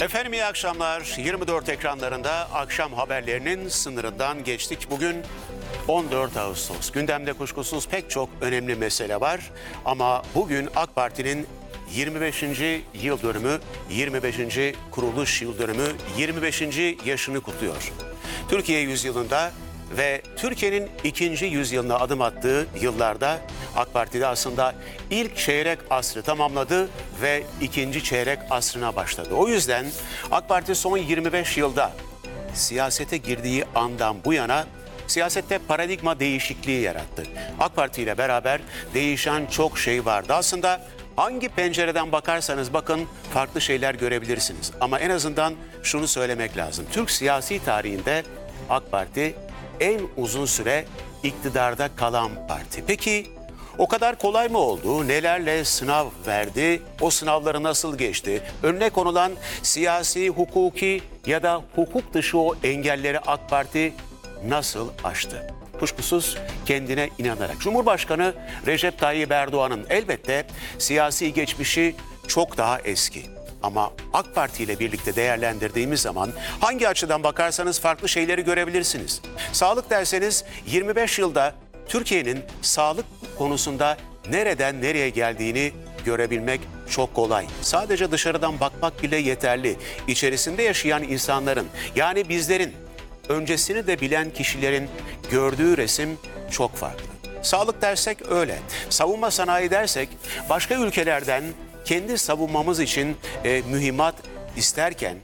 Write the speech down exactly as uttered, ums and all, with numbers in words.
Efendim iyi akşamlar. yirmi dört ekranlarında akşam haberlerinin sınırından geçtik. Bugün on dört Ağustos. Gündemde kuşkusuz pek çok önemli mesele var. Ama bugün AK Parti'nin yirmi beşinci yıl dönümü, yirmi beşinci kuruluş yıl dönümü, yirmi beşinci yaşını kutluyor. Türkiye yüzyılında ve Türkiye'nin ikinci yüzyılına adım attığı yıllarda AK Parti'de aslında ilk çeyrek asrı tamamladı ve ikinci çeyrek asrına başladı. O yüzden AK Parti son yirmi beş yılda siyasete girdiği andan bu yana siyasette paradigma değişikliği yarattı. AK Parti ile beraber değişen çok şey vardı. Aslında hangi pencereden bakarsanız bakın farklı şeyler görebilirsiniz. Ama en azından şunu söylemek lazım. Türk siyasi tarihinde AK Parti en uzun süre iktidarda kalan parti. Peki o kadar kolay mı oldu? Nelerle sınav verdi? O sınavları nasıl geçti? Önüne konulan siyasi, hukuki ya da hukuk dışı o engelleri AK Parti nasıl aştı? Kuşkusuz kendine inanarak. Cumhurbaşkanı Recep Tayyip Erdoğan'ın elbette siyasi geçmişi çok daha eski. Ama AK Parti ile birlikte değerlendirdiğimiz zaman hangi açıdan bakarsanız farklı şeyleri görebilirsiniz. Sağlık derseniz yirmi beş yılda Türkiye'nin sağlık konusunda nereden nereye geldiğini görebilmek çok kolay. Sadece dışarıdan bakmak bile yeterli. İçerisinde yaşayan insanların, yani bizlerin, öncesini de bilen kişilerin gördüğü resim çok farklı. Sağlık dersek öyle. Savunma sanayi dersek başka ülkelerden kendi savunmamız için e, mühimmat isterken